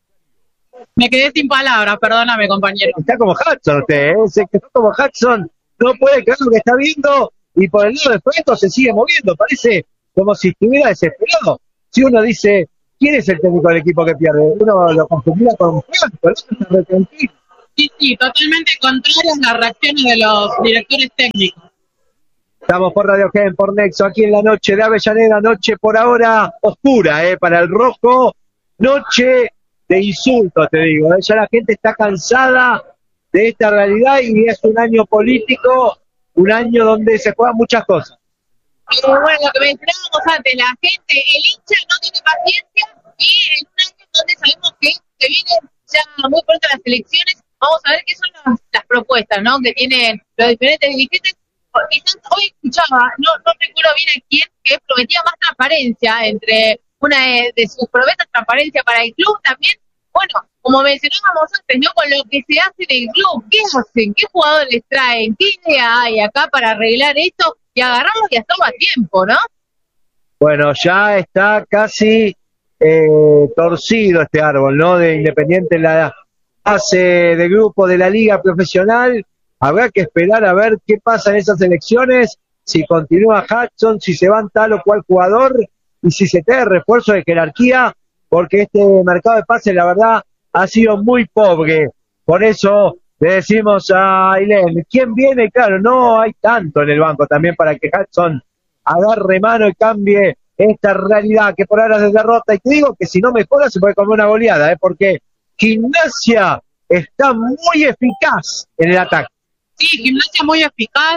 Me quedé sin palabras, perdóname, compañero. Está como Hudson usted, ¿eh? Se quedó como Hudson, no puede creer lo que está viendo, y por el lado del proyecto se sigue moviendo, parece como si estuviera desesperado. Si uno dice, ¿quién es el técnico del equipo que pierde? Uno lo confundía con Franco, el otro está retentivo. Sí, sí, totalmente contrarias las reacciones de los directores técnicos. Estamos por Radio Gen, por Nexo, aquí en la noche de Avellaneda, noche por ahora oscura, ¿eh? Para el rojo, noche de insultos, te digo, ¿eh? Ya la gente está cansada de esta realidad y es un año político, un año donde se juegan muchas cosas. Pero bueno, lo que mencionábamos antes, la gente, el hincha no tiene paciencia y en un año donde sabemos que se vienen ya muy pronto las elecciones, vamos a ver qué son las, las propuestas, ¿no? Que tienen los diferentes dirigentes. Quizás hoy escuchaba, no, no recuerdo bien a quién, que prometía más transparencia entre una de, de sus promesas, transparencia para el club también. Bueno, como mencionábamos antes, ¿no? Con lo que se hace en el club, ¿qué hacen? ¿Qué jugadores traen? ¿Qué idea hay acá para arreglar esto y agarrarlo y hacerlo a tiempo, ¿no? Bueno, ya está casi eh, torcido este árbol, ¿no? De Independiente en la fase de grupo de la Liga Profesional. Habrá que esperar a ver qué pasa en esas elecciones, si continúa Hudson, si se van tal o cual jugador y si se trae refuerzo de jerarquía, porque este mercado de pases, la verdad, ha sido muy pobre. Por eso le decimos a Ailén, ¿quién viene? Claro, no hay tanto en el banco también para que Hudson agarre mano y cambie esta realidad que por ahora se derrota. Y te digo que si no mejora se puede comer una goleada, ¿eh? Porque Gimnasia está muy eficaz en el ataque. Sí, Gimnasia muy eficaz.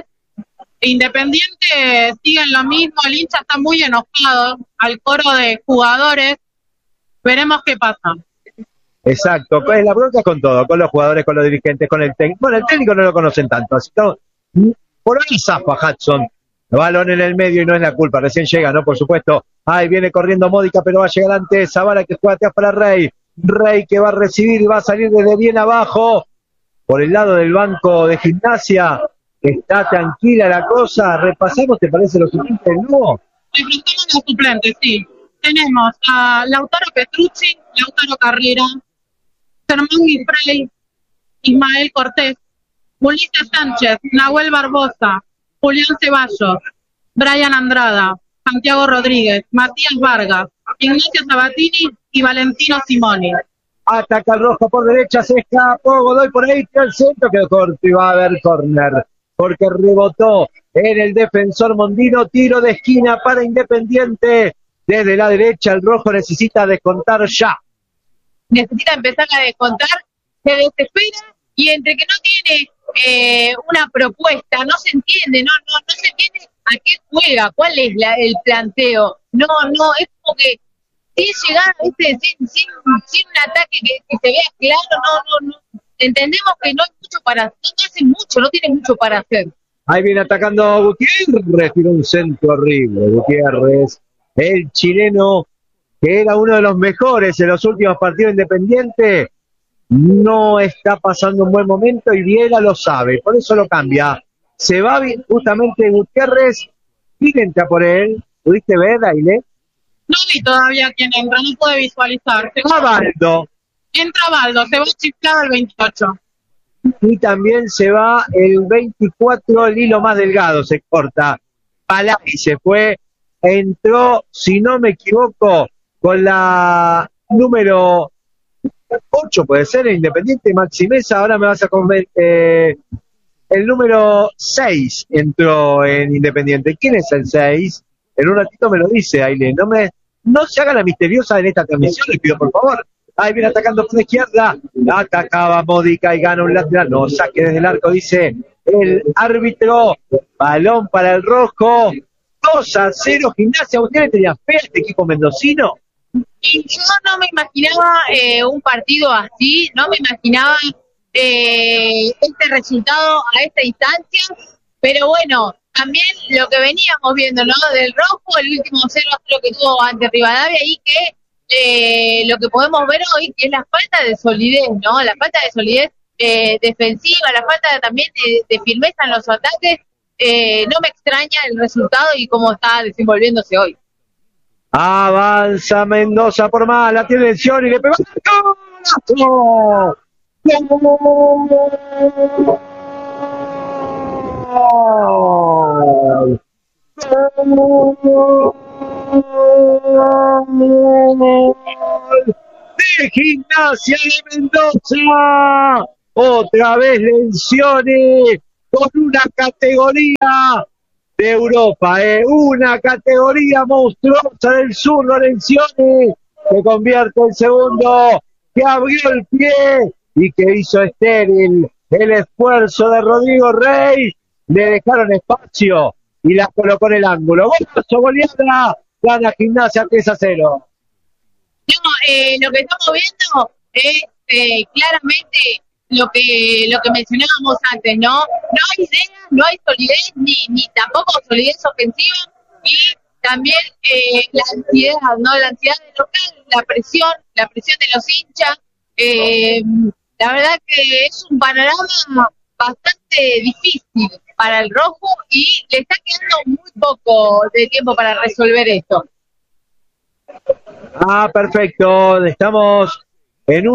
Independiente sigue en lo mismo, el hincha está muy enojado al coro de jugadores. Veremos qué pasa. Exacto, pues la bronca es con todo, con los jugadores, con los dirigentes, con el técnico. Bueno, el técnico no lo conocen tanto, así que por ahí zafa Hudson. Balón en el medio y no es la culpa, recién llega, ¿no? Por supuesto. Ahí viene corriendo Módica, pero va a llegar antes Zavala, que juega atrás para Rey. Rey que va a recibir y va a salir desde bien abajo. Por el lado del banco de Gimnasia, está tranquila la cosa. Repasemos, ¿te parece lo suplente del nuevo? Enfrentamos a los suplentes, sí. Tenemos a Lautaro Petrucci, Lautaro Carrera, Germán Guifrey, Ismael Cortés, Ulises Sánchez, Nahuel Barbosa, Julián Ceballos, Brian Andrada, Santiago Rodríguez, Matías Vargas, Ignacio Sabatini y Valentino Simoni. Ataca el rojo por derecha, se escapó Godoy por ahí, tira el centro, que corto y va a haber córner, porque rebotó en el defensor Mondino, tiro de esquina para Independiente, desde la derecha el rojo necesita descontar ya. Necesita empezar a descontar, se desespera y entre que no tiene eh, una propuesta, no se entiende, no, no, no se entiende a qué juega, cuál es la, el planteo, no, no, es como que sin llegar, ¿viste? Sin, sin, sin un ataque que, que se vea claro, no, no, no, entendemos que no hay mucho para, no te hace mucho, no tiene mucho para hacer. Ahí viene atacando Gutiérrez, tiró un centro horrible, Gutiérrez, el chileno que era uno de los mejores en los últimos partidos Independiente, no está pasando un buen momento y Viera lo sabe, por eso lo cambia. Se va justamente Gutiérrez, y entra por él. ¿Pudiste ver, Aile? No vi todavía quién entra, no puede visualizar. Va Baldo. Entra Baldo, se va chiflado el veintiocho. Y también se va el veinticuatro, el hilo más delgado se corta. Palay se fue, entró, si no me equivoco, con la número ocho, puede ser, el Independiente, Maxi Mesa. Ahora me vas a comer. Eh, el número seis entró en Independiente. ¿Quién es el seis? En un ratito me lo dice, Aile. No me, no se haga la misteriosa en esta transmisión, les pido por favor. Ahí viene atacando por la izquierda. Atacaba Módica y gana un lateral. No, saque desde el arco, dice el árbitro. Balón para el rojo. dos a cero Gimnasia. ¿Usted le tenía fe a este equipo mendocino? Y yo no me imaginaba eh, un partido así, no me imaginaba eh, este resultado a esta instancia, pero bueno, también lo que veníamos viendo, ¿no? Del rojo, el último cero a cero que tuvo ante Rivadavia y que eh, lo que podemos ver hoy, que es la falta de solidez, ¿no? La falta de solidez eh, defensiva, la falta también de, de firmeza en los ataques, eh, no me extraña el resultado y cómo está desenvolviéndose hoy. Avanza Mendoza por más, la tiene Lencioni y le pegó. ¡Golazo! ¡Gol! De Gimnasia de Mendoza. Otra vez Lencioni con una categoría de Europa, eh. una categoría monstruosa del sur, Lencioni, que convierte el segundo, que abrió el pie y que hizo estéril el esfuerzo de Rodrigo Rey. Le dejaron espacio y la colocó en el ángulo. Golazo, goleada, gana Gimnasia tres a cero. No, eh, lo que estamos viendo es eh, claramente lo que lo que mencionábamos antes, ¿no? No hay idea, no hay solidez, ni, ni tampoco solidez ofensiva, y también eh, la ansiedad, ¿no? La ansiedad del local, la presión, la presión de los hinchas. Eh, la verdad que es un panorama bastante difícil para el rojo y le está quedando muy poco de tiempo para resolver esto. Ah, perfecto. Estamos en un